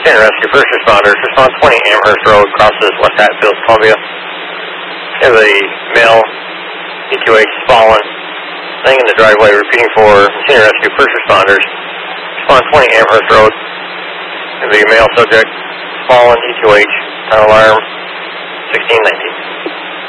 Senior Rescue First Responders, respond 20 Amherst Road, crosses West Hatfield, Columbia. We have a male EQH fallen, laying in the driveway, repeating for Senior Rescue First Responders. Respond 20 Amherst Road. We have a male subject fallen, EQH, alarm 1619.